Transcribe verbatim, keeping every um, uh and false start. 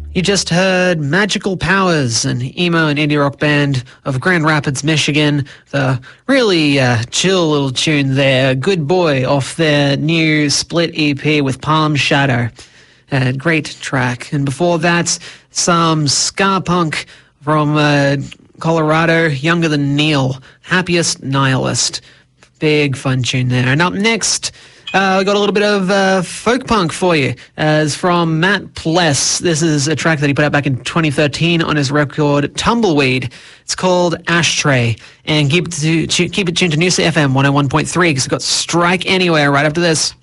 You just heard Magical Powers, an emo and indie rock band of Grand Rapids, Michigan. The really uh, chill little tune there, Good Boy, off their new split E P with Palm Shadow. Uh, great track. And before that, some ska punk from uh, Colorado, Younger Than Neil, Happiest Nihilist. Big fun tune there. And up next, Uh, we got a little bit of uh, folk punk for you. Uh, it's from Matt Pless. This is a track that he put out back in twenty thirteen on his record Tumbleweed. It's called Ashtray. And keep it, to, keep it tuned to Noosa F M one oh one point three because we've got Strike Anywhere right after this.